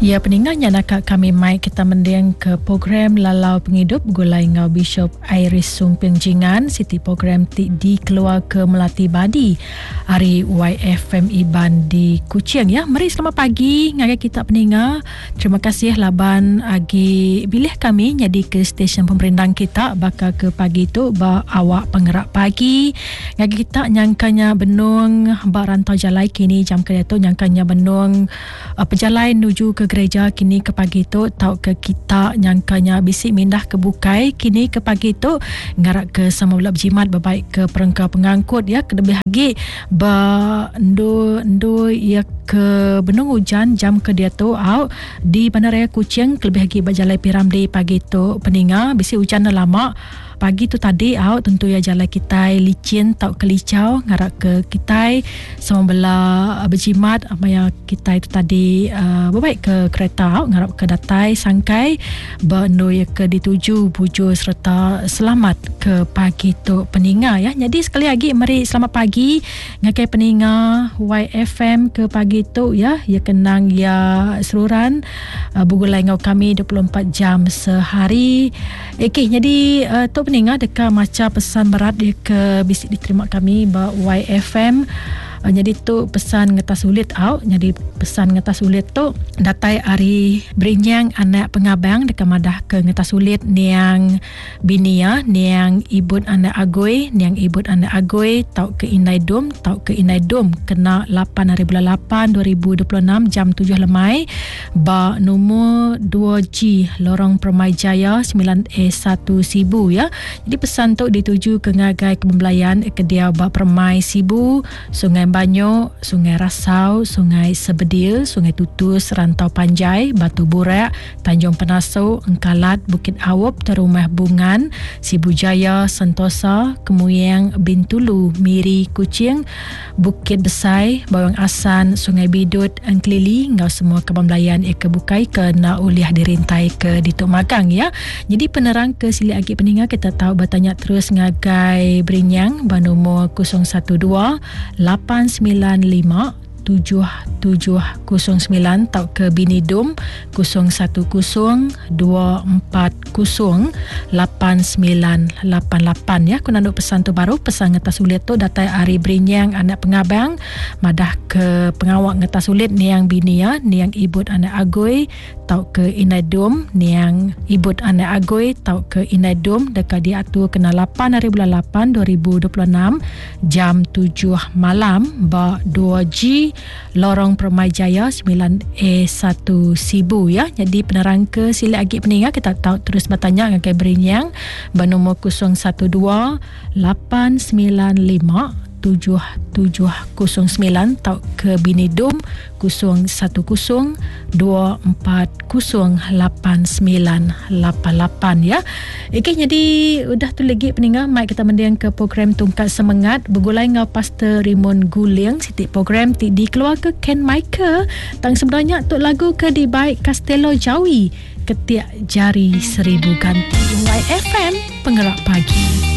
Ya, peninggalnya nak kami mai kita mendiang ke program Lalau Penghidup gulai ngau Bishop Iris Sung Penjingan Siti program di keluar ke Melati Badi hari YFM Iban di Kuching ya. Mari selamat pagi ngagai kita peninggal. Terima kasih laban agi bilih kami jadi ke stesen pemerintahan kita bakal ke pagi tu ba awak penggerak pagi ngagai kita nyangkanya benung ba rantau jalai kini jam kerja tu nyangkanya benung pejalai menuju ke gereja kini ke pagi tu tau ke kita nyangkanya bisik mindah ke bukai kini ke pagi tu ngarak ke sama belah berjimat berbaik ke perengkau pengangkut ya kedebih lagi ba endo ya ke benung hujan jam ke dia tu au di Bandaraya Kuching kelebih lagi berjalai Piramli pagi tu peninga bisik hujan lama pagi tu tadi tentu ya jalan kita licin tau kelicau ngarak ke kita sama belah berjimat apa yang kita itu tadi berbaik ke kereta ngarap ke datai sangkai bendo ya ke dituju bujur serta selamat ke pagi tu peninga ya. Jadi sekali lagi mari selamat pagi ngakai peninga YFM ke pagi tu ya kenang ya seluruhan bugulai ngau kami 24 jam sehari. Okey jadi tu peninga dekat macam pesan berat dia ke bisik diterima kami ba YFM. Jadi tu pesan ngetas sulit jadi pesan ngetas sulit tu datai hari berinyang anak pengabang dekat madah ke ngetas sulit niang bini ya niang ibut anak agoi niang ibut anak agoi tau ke Inai Dom kena 8 hari bulan 8 2026 jam 7 lemai ba nombor 2G Lorong Permai Jaya 9A1 Sibu ya. Jadi pesan tu dituju ke ngagai kebembelayan ke dia ba Permai Sibu, Sungai Banyo, Sungai Rasau, Sungai Sebedil, Sungai Tutus, Rantau Panjai, Batu Burak, Tanjung Penasu, Engkalat, Bukit Awup, Terumah Bungan, Sibu Jaya, Sentosa, Kemuyang, Bintulu, Miri, Kuching, Bukit Besai, Bawang Asan, Sungai Bidut, Engkelili, ngau semua kebembelayan kebukai ke na uliah dirintai ke Dituk Magang ya. Jadi penerang ke sili agi peninga kita tahu bertanya terus ngagai berinyang ba nombor 012 895 7709 tau ke Bini Dom 010 240 8988 ya. Kuna nak pesan tu baru pesan ngetas sulit tu datai hari berinyang anak pengabang madah ke pengawak ngetas sulit niang bini ya niang ibut anak agoi tau ke Inai Dom niang ibut anak agoi tau ke Inai Dom dekat diatur kena 8 hari bulan 8 2026 jam 7 malam ba 2G Lorong Permai Jaya 9A1 Sibu ya. Jadi penerang ke sila agi peninga kita tahu terus bertanya ngagai berinyang bernombor 012 895 7709 tau ke Bini Dom 010 240 8988 ya. Okey jadi udah tu lagi peninga mai kita mendiang ke program Tungkat Semangat bergulai ngau Pastor Raymond Guling siti program di keluar ke Ken Michael tang sebenarnya tu lagu ke di baik Castello Jawi ketiak jari 1000 ganti YFM penggerak pagi.